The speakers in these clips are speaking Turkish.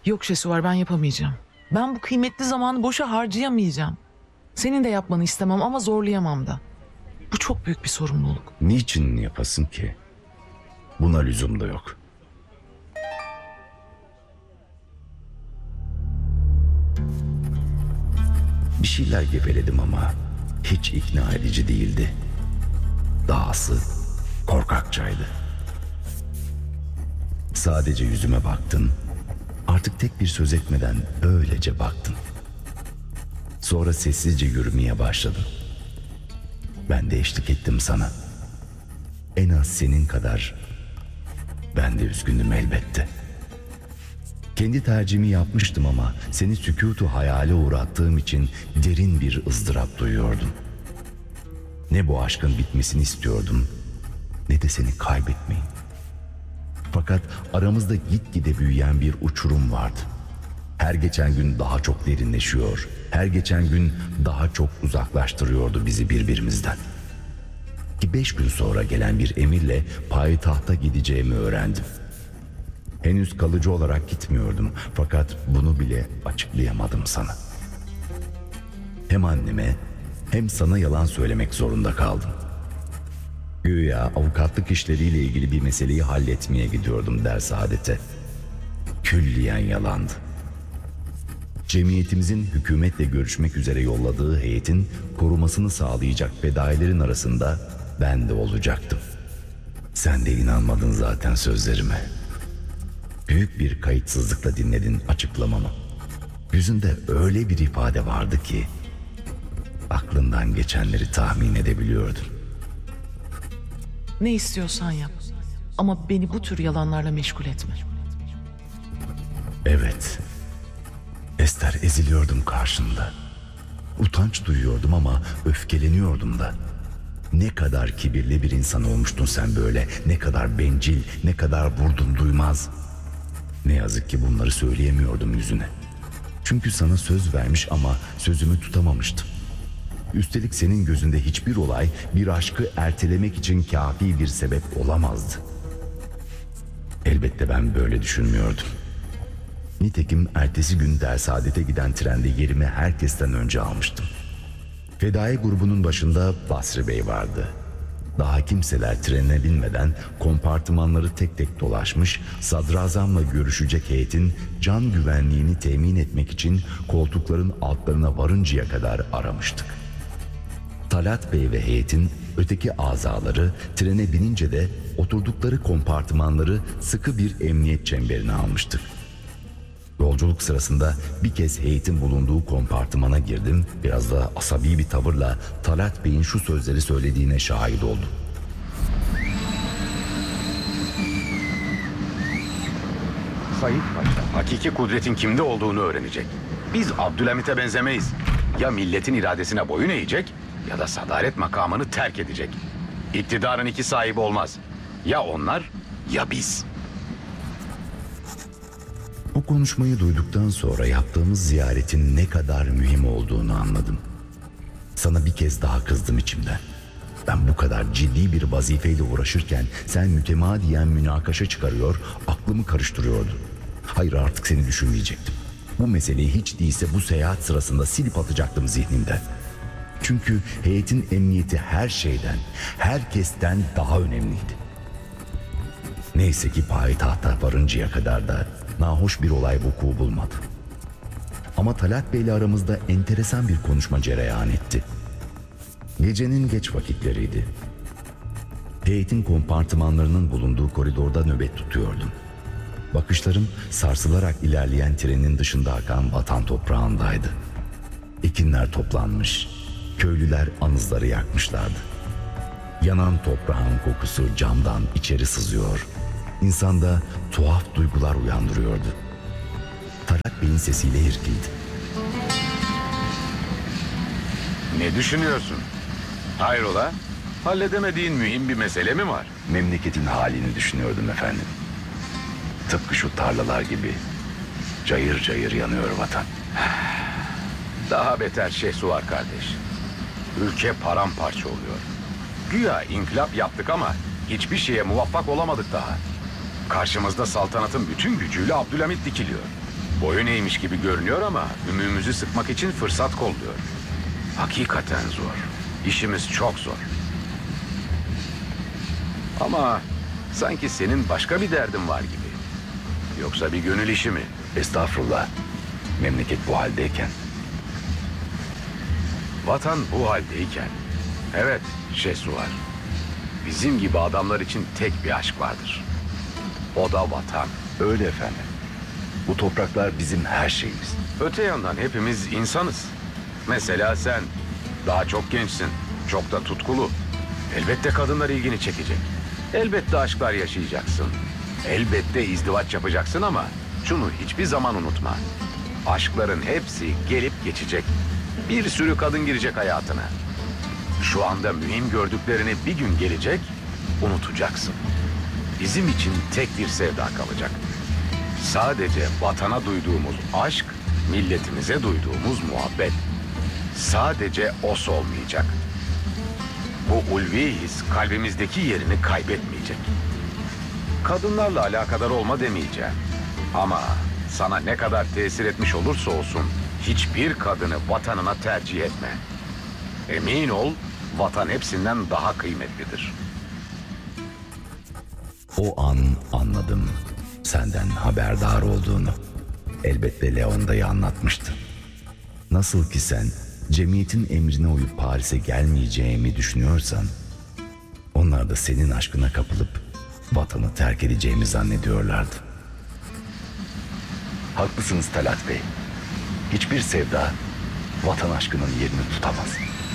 Yok Şesuvar, ben yapamayacağım. Ben bu kıymetli zamanı boşa harcayamayacağım. Senin de yapmanı istemem ama zorlayamam da. Bu çok büyük bir sorumluluk. Niçin yapasın ki? Buna lüzum da yok. Bir şeyler geveledim ama hiç ikna edici değildi. Dahası korkakçaydı. Sadece yüzüme baktın. Artık tek bir söz etmeden öylece baktın. Sonra sessizce yürümeye başladın. Ben de eşlik ettim sana. En az senin kadar ben de üzgündüm elbette. Kendi tercihimi yapmıştım ama seni sükutu hayale uğrattığım için derin bir ızdırap duyuyordum. Ne bu aşkın bitmesini istiyordum, ne de seni kaybetmeyi. Fakat aramızda gitgide büyüyen bir uçurum vardı. Her geçen gün daha çok derinleşiyor, her geçen gün daha çok uzaklaştırıyordu bizi birbirimizden. Ki 5 gün sonra gelen bir emirle payitahta gideceğimi öğrendim. Henüz kalıcı olarak gitmiyordum fakat bunu bile açıklayamadım sana. Hem anneme hem sana yalan söylemek zorunda kaldım. Güya avukatlık işleriyle ilgili bir meseleyi halletmeye gidiyordum der saadete. Külliyen yalandı. Cemiyetimizin hükümetle görüşmek üzere yolladığı heyetin korumasını sağlayacak fedailerin arasında ben de olacaktım. Sen de inanmadın zaten sözlerime. Büyük bir kayıtsızlıkla dinledin açıklamamı. Yüzünde öyle bir ifade vardı ki aklından geçenleri tahmin edebiliyordun. Ne istiyorsan yap. Ama beni bu tür yalanlarla meşgul etme. Evet. Ester, eziliyordum karşında. Utanç duyuyordum ama öfkeleniyordum da. Ne kadar kibirli bir insan olmuştun sen böyle. Ne kadar bencil, ne kadar vurdum duymaz. Ne yazık ki bunları söyleyemiyordum yüzüne. Çünkü sana söz vermiş ama sözümü tutamamıştım. Üstelik senin gözünde hiçbir olay bir aşkı ertelemek için kafi bir sebep olamazdı. Elbette ben böyle düşünmüyordum. Nitekim ertesi gün Dersaadet'e giden trende yerimi herkesten önce almıştım. Fedai grubunun başında Basri Bey vardı. Daha kimseler trene binmeden kompartımanları tek tek dolaşmış, sadrazamla görüşecek heyetin can güvenliğini temin etmek için koltukların altlarına varıncaya kadar aramıştık. Talat Bey ve heyetin öteki azaları trene binince de oturdukları kompartımanları sıkı bir emniyet çemberine almıştık. Yolculuk sırasında bir kez heyetin bulunduğu kompartımana girdim. Biraz da asabi bir tavırla Talat Bey'in şu sözleri söylediğine şahit oldum. Said Paşa hakiki kudretin kimde olduğunu öğrenecek. Biz Abdülhamit'e benzemeyiz. Ya milletin iradesine boyun eğecek ya da sadaret makamını terk edecek. İktidarın iki sahibi olmaz. Ya onlar ya biz. Bu konuşmayı duyduktan sonra yaptığımız ziyaretin ne kadar mühim olduğunu anladım. Sana bir kez daha kızdım içimden. Ben bu kadar ciddi bir vazifeyle uğraşırken sen mütemadiyen münakaşa çıkarıyor, aklımı karıştırıyordun. Hayır, artık seni düşünmeyecektim. Bu meseleyi hiç değilse bu seyahat sırasında silip atacaktım zihnimden. Çünkü heyetin emniyeti her şeyden, herkesten daha önemliydi. Neyse ki payitahta varıncaya kadar da nahoş bir olay vuku bulmadı. Ama Talat Bey'le aramızda enteresan bir konuşma cereyan etti. Gecenin geç vakitleriydi. Heyetin kompartımanlarının bulunduğu koridorda nöbet tutuyordum. Bakışlarım sarsılarak ilerleyen trenin dışında akan vatan toprağındaydı. Ekinler toplanmış, köylüler anızları yakmışlardı. Yanan toprağın kokusu camdan içeri sızıyor. İnsanda tuhaf duygular uyandırıyordu. Talat Bey'in sesiyle irkildi. Ne düşünüyorsun? Hayrola? Halledemediğin mühim bir mesele mi var? Memleketin halini düşünüyordum efendim. Tıpkı şu tarlalar gibi cayır cayır yanıyor vatan. Daha beter Şehsuvar kardeş. Ülke paramparça oluyor. Güya inkılap yaptık ama hiçbir şeye muvaffak olamadık daha. Karşımızda saltanatın bütün gücüyle Abdülhamit dikiliyor. Boyun eğmiş gibi görünüyor ama ümüğümüzü sıkmak için fırsat kolluyor. Hakikaten zor. İşimiz çok zor. Ama sanki senin başka bir derdin var gibi. Yoksa bir gönül işi mi? Estağfurullah. Memleket bu haldeyken. Vatan bu haldeyken. Evet, Şehsuvar. Bizim gibi adamlar için tek bir aşk vardır. O da vatan. Öyle efendim. Bu topraklar bizim her şeyimiz. Öte yandan hepimiz insanız. Mesela sen daha çok gençsin, çok da tutkulu. Elbette kadınlar ilgini çekecek. Elbette aşklar yaşayacaksın. Elbette izdivaç yapacaksın ama şunu hiçbir zaman unutma. Aşkların hepsi gelip geçecek. Bir sürü kadın girecek hayatına. Şu anda mühim gördüklerini bir gün gelecek, unutacaksın. Bizim için tek bir sevda kalacak. Sadece vatana duyduğumuz aşk, milletimize duyduğumuz muhabbet. Sadece o solmayacak. Bu ulvi his kalbimizdeki yerini kaybetmeyecek. Kadınlarla alakadar olma demeyeceğim. Ama sana ne kadar tesir etmiş olursa olsun hiçbir kadını vatanına tercih etme. Emin ol, vatan hepsinden daha kıymetlidir. O an anladım senden haberdar olduğunu. Elbette Leon dayı anlatmıştı. Nasıl ki sen cemiyetin emrine uyup Paris'e gelmeyeceğimi düşünüyorsan, onlar da senin aşkına kapılıp vatanı terk edeceğimi zannediyorlardı. Haklısınız Talat Bey. Hiçbir sevda vatan aşkının yerini tutamaz.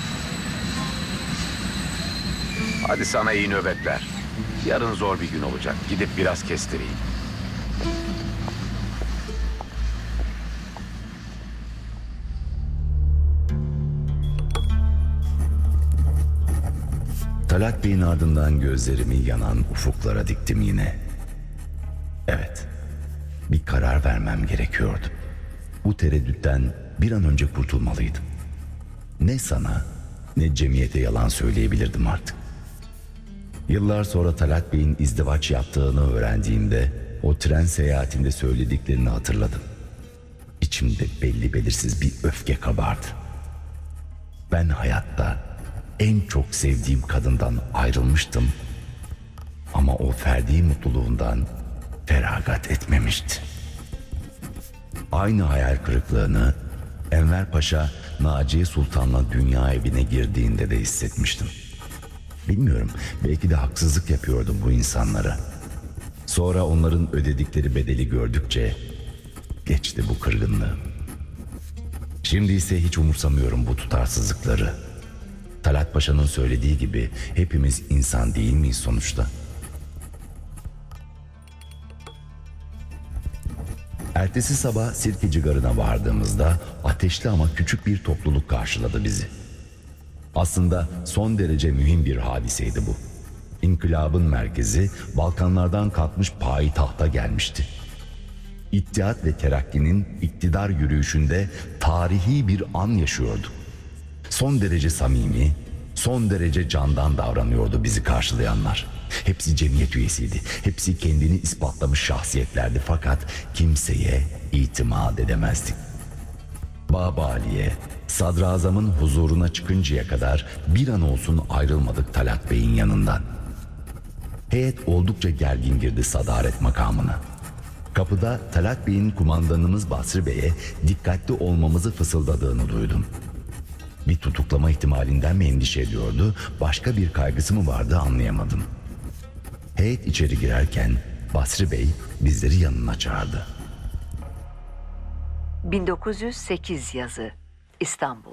Hadi sana iyi nöbetler. Yarın zor bir gün olacak. Gidip biraz kestireyim. Talat Bey'in ardından gözlerimi yanan ufuklara diktim yine. Evet, bir karar vermem gerekiyordu. Bu tereddütten bir an önce kurtulmalıydım. Ne sana ne cemiyete yalan söyleyebilirdim artık. Yıllar sonra Talat Bey'in izdivaç yaptığını öğrendiğimde o tren seyahatinde söylediklerini hatırladım. İçimde belli belirsiz bir öfke kabardı. Ben hayatta en çok sevdiğim kadından ayrılmıştım ama o ferdi mutluluğundan feragat etmemişti. Aynı hayal kırıklığını Enver Paşa Naciye Sultan'la dünya evine girdiğinde de hissetmiştim. Bilmiyorum, belki de haksızlık yapıyordum bu insanlara. Sonra onların ödedikleri bedeli gördükçe geçti bu kırgınlığım. Şimdi ise hiç umursamıyorum bu tutarsızlıkları. Talat Paşa'nın söylediği gibi hepimiz insan değil miyiz sonuçta? Ertesi sabah Sirkeci Garı'na vardığımızda ateşli ama küçük bir topluluk karşıladı bizi. Aslında son derece mühim bir hadiseydi bu. İnkılabın merkezi Balkanlardan kalkmış payitahta gelmişti. İttihat ve Terakki'nin iktidar yürüyüşünde tarihi bir an yaşıyordu. Son derece samimi, son derece candan davranıyordu bizi karşılayanlar. Hepsi cemiyet üyesiydi. Hepsi kendini ispatlamış şahsiyetlerdi fakat kimseye itimat edemezdik. Baba Ali'ye, Sadrazam'ın huzuruna çıkıncaya kadar bir an olsun ayrılmadık Talat Bey'in yanından. Heyet oldukça gergin girdi sadaret makamına. Kapıda Talat Bey'in kumandanımız Basri Bey'e dikkatli olmamızı fısıldadığını duydum. Bir tutuklama ihtimalinden mi endişe ediyordu, başka bir kaygısı mı vardı anlayamadım. Heyet içeri girerken Basri Bey bizleri yanına çağırdı. 1908 yazı İstanbul.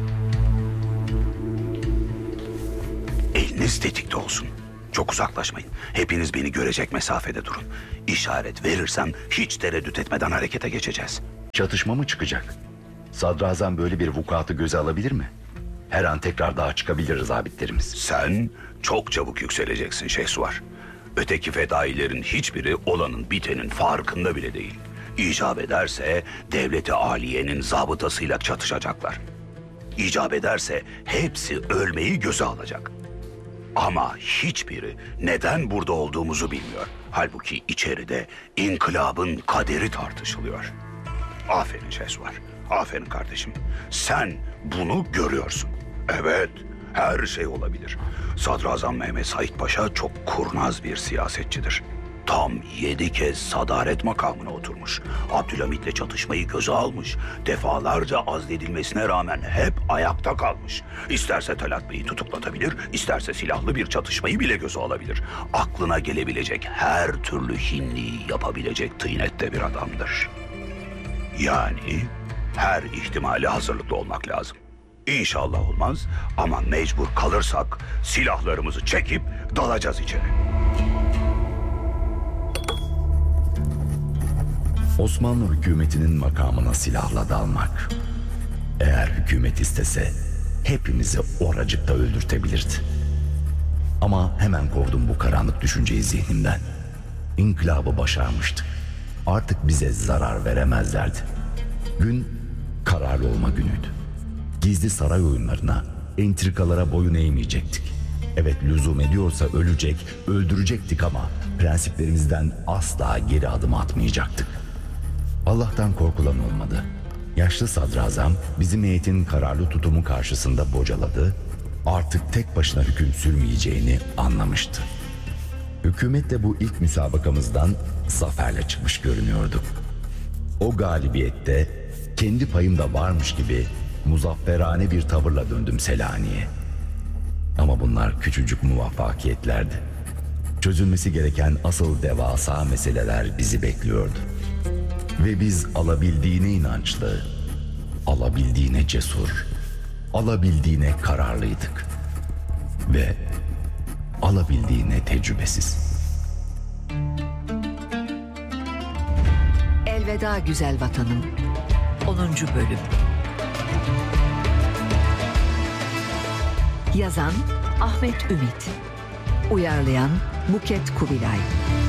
Eliniz tetikte olsun. Çok uzaklaşmayın. Hepiniz beni görecek mesafede durun. İşaret verirsem hiç tereddüt etmeden harekete geçeceğiz. Çatışma mı çıkacak? Sadrazam böyle bir vukuatı göze alabilir mi? Her an tekrar daha çıkabilir zabitlerimiz. Sen çok çabuk yükseleceksin Şehsuvar. Öteki fedailerin hiçbiri olanın bitenin farkında bile değil. İcap ederse devleti aliyenin zabıtasıyla çatışacaklar. İcap ederse hepsi ölmeyi göze alacak. Ama hiçbiri neden burada olduğumuzu bilmiyor. Halbuki içeride inkılabın kaderi tartışılıyor. Aferin Şehsuvar. Aferin kardeşim. Sen bunu görüyorsun. Evet, her şey olabilir. Sadrazam Mehmet Said Paşa çok kurnaz bir siyasetçidir. Tam 7 kez sadaret makamına oturmuş. Abdülhamit'le çatışmayı göze almış. Defalarca azledilmesine rağmen hep ayakta kalmış. İsterse Talat Bey'i tutuklatabilir, isterse silahlı bir çatışmayı bile göze alabilir. Aklına gelebilecek her türlü hinliği yapabilecek tıynette bir adamdır. Yani her ihtimale hazırlıklı olmak lazım. İnşallah olmaz ama mecbur kalırsak silahlarımızı çekip dalacağız içeri. Osmanlı hükümetinin makamına silahla dalmak. Eğer hükümet istese hepimizi oracıkta öldürtebilirdi. Ama hemen kovdum bu karanlık düşünceyi zihnimden. İnkılabı başarmıştık. Artık bize zarar veremezlerdi. Gün kararlı olma günüydü. Gizli saray oyunlarına, entrikalara boyun eğmeyecektik. Evet, lüzum ediyorsa öldürecektik ama prensiplerimizden asla geri adım atmayacaktık. Allah'tan korkulan olmadı. Yaşlı sadrazam bizim heyetin kararlı tutumu karşısında bocaladı. Artık tek başına hüküm sürmeyeceğini anlamıştı. Hükümet de bu ilk müsabakamızdan zaferle çıkmış görünüyordu. O galibiyette kendi payım da varmış gibi muzafferane bir tavırla döndüm Selanik'e. Ama bunlar küçücük muvaffakiyetlerdi. Çözülmesi gereken asıl devasa meseleler bizi bekliyordu. Ve biz alabildiğine inançlı, alabildiğine cesur, alabildiğine kararlıydık. Ve alabildiğine tecrübesiz. Elveda güzel vatanım. 10. bölüm. Yazan Ahmet Ümit. Uyarlayan Buket Kubilay.